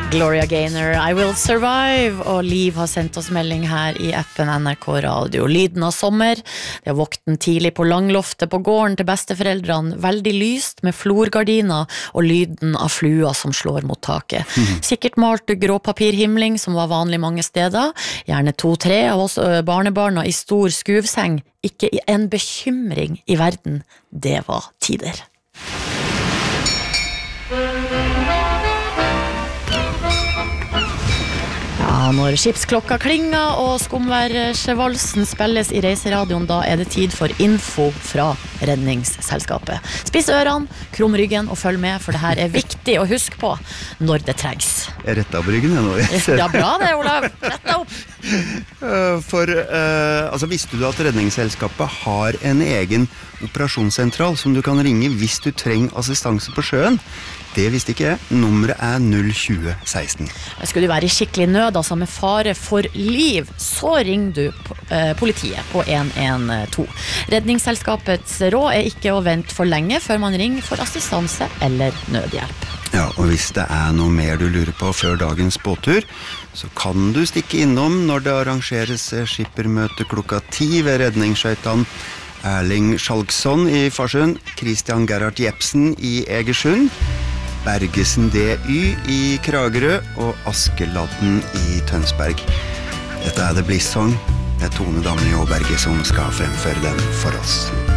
Gloria Gaynor, I Will Survive. Og Liv har sendt oss melding her i appen NRK Radio. Lyden av sommer. Det har våknet tidlig på langloftet på gården til besteforeldrene. Veldig lyst med florgardiner og lyden av flua som slår mot taket. Sikkert malt gråpapirhimling som var vanlig mange steder. Gjerne 2-3 av oss barnebarna i stor skuvseng. Ikke en bekymring i verden. Det var tider. Ja, når skipsklokka klinger og skumværvalsen spilles i reiseradioen, da er det tid for info fra Redningsselskapet. Spiss ørene, krum ryggen og følg med, for det her er viktig å huske på når det trengs. Jeg rettet opp ryggen nå. Ja, bra det, Olav. Rettet opp. Visste du at Redningsselskapet har en egen operasjonssentral som du kan ringe hvis du trenger assistanse på sjøen? Det visste ikke jeg. Nummeret er 02016. Skulle du være i skikkelig nød, altså med fare for liv, så ringer du politiet på 112. Redningsselskapets råd er ikke å vente for lenge før man ringer for assistanse eller nødhjelp. Ja, og hvis det er noe mer du lurer på før dagens båttur, så kan du stikke innom når det arrangeres skippermøte 10:00 ved redningsskøytene Erling Skjalgsson i Farsund, Christian Gerhard Jepsen i Egersund, Bergesen DY i Kragerø og Askeladden i Tønsberg. Dette er The Bliss Song. Det er Tone Damli Aaberge som skal fremføre den for oss.